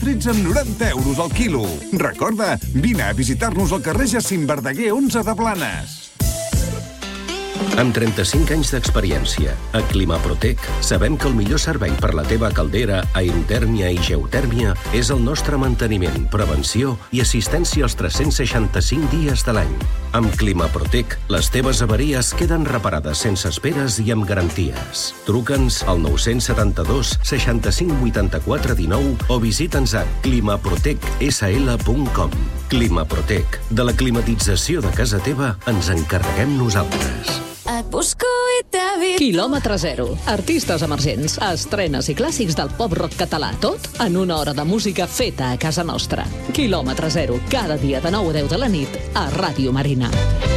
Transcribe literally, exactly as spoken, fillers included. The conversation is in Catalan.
frits amb noranta euros al quilo. Recorda, vine a visitar-nos al carrer Jacint Verdaguer onze de Blanes. Amb trenta-cinc anys d'experiència, a Climaprotec sabem que el millor servei per la teva caldera, aerotèrmia i geotèrmia és el nostre manteniment, prevenció i assistència els tres-cents seixanta-cinc dies de l'any. Amb Climaprotec, les teves avaries queden reparades sense esperes i amb garanties. Truca'ns al nou setanta-dos seixanta-cinc vuitanta-quatre dinou o visita'ns a climaprotec s l punt com. Climaprotec. De la climatització de casa teva ens encarreguem nosaltres. Et busco i t'he vist. Quilòmetre zero. Artistes emergents, estrenes i clàssics del pop-rock català. Tot en una hora de música feta a casa nostra. Quilòmetre zero. Cada dia de nou a deu de la nit a Ràdio Marina.